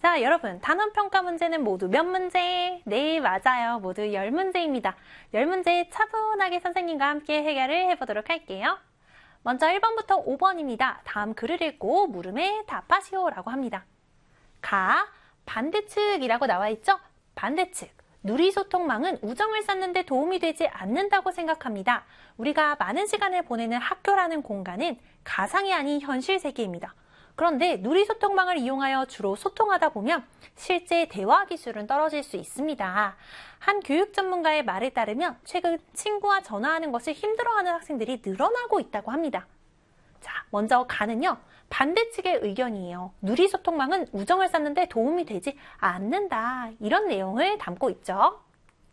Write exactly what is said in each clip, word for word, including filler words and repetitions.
자, 여러분, 단원평가 문제는 모두 몇 문제? 네, 맞아요. 모두 열 문제입니다. 열 문제 차분하게 선생님과 함께 해결을 해보도록 할게요. 먼저 일 번부터 오 번입니다. 다음 글을 읽고 물음에 답하시오 라고 합니다. 가, 반대측이라고 나와 있죠? 반대측. 누리소통망은 우정을 쌓는 데 도움이 되지 않는다고 생각합니다. 우리가 많은 시간을 보내는 학교라는 공간은 가상이 아닌 현실 세계입니다. 그런데 누리소통망을 이용하여 주로 소통하다 보면 실제 대화 기술은 떨어질 수 있습니다. 한 교육 전문가의 말에 따르면 최근 친구와 전화하는 것을 힘들어하는 학생들이 늘어나고 있다고 합니다. 자, 먼저 가는요. 반대측의 의견이에요. 누리소통망은 우정을 쌓는 데 도움이 되지 않는다. 이런 내용을 담고 있죠.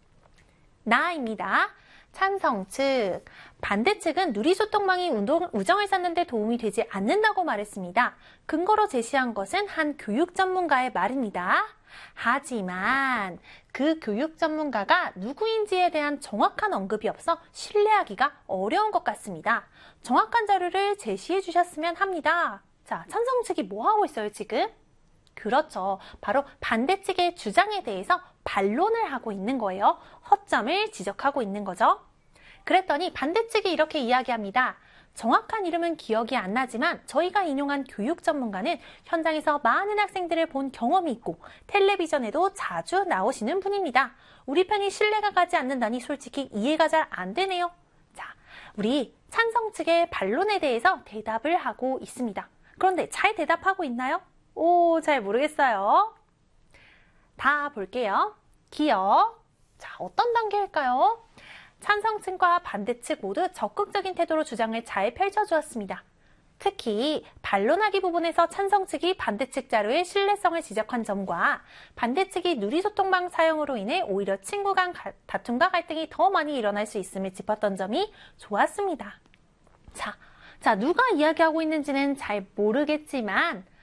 나입니다. 찬성 측. 반대측은 누리소통망이 운동, 우정을 쌓는 데 도움이 되지 않는다고 말했습니다. 근거로 제시한 것은 한 교육 전문가의 말입니다. 하지만 그 교육 전문가가 누구인지에 대한 정확한 언급이 없어 신뢰하기가 어려운 것 같습니다. 정확한 자료를 제시해 주셨으면 합니다. 자, 찬성 측이 뭐 하고 있어요, 지금? 그렇죠. 바로 반대측의 주장에 대해서 반론을 하고 있는 거예요. 허점을 지적하고 있는 거죠. 그랬더니 반대측이 이렇게 이야기합니다. 정확한 이름은 기억이 안 나지만 저희가 인용한 교육 전문가는 현장에서 많은 학생들을 본 경험이 있고 텔레비전에도 자주 나오시는 분입니다. 우리 편이 신뢰가 가지 않는다니 솔직히 이해가 잘 안 되네요. 자, 우리 찬성 측의 반론에 대해서 대답을 하고 있습니다. 그런데 잘 대답하고 있나요? 오, 잘 모르겠어요. 다 볼게요. 기억. 자, 어떤 단계일까요? 찬성층과 반대측 모두 적극적인 태도로 주장을 잘 펼쳐주었습니다. 특히 반론하기 부분에서 찬성측이 반대측 자료의 신뢰성을 지적한 점과 반대측이 누리소통망 사용으로 인해 오히려 친구 간 다툼과 갈등이 더 많이 일어날 수 있음을 짚었던 점이 좋았습니다. 자, 자 누가 이야기하고 있는지는 잘 모르겠지만